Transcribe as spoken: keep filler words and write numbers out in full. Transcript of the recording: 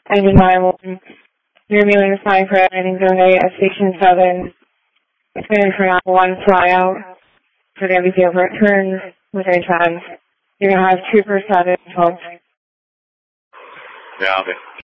Engine nine one. You're mealing flying for landing zone eight at Station seven. It's going for now one fly out. So they're going to be over at turn within time. You're going to have two per seven. Yeah, okay.